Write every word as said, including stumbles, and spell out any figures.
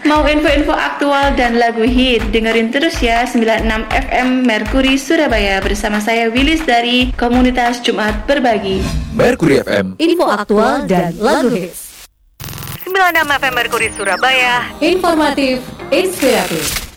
Mau info-info aktual dan lagu hit? Dengerin terus ya sembilan puluh enam F M Merkuri Surabaya bersama saya Willis dari Komunitas Jumat Berbagi. Merkuri F M, info aktual dan lagu hits. sembilan puluh enam F M Merkuri Surabaya, informatif, inspiratif.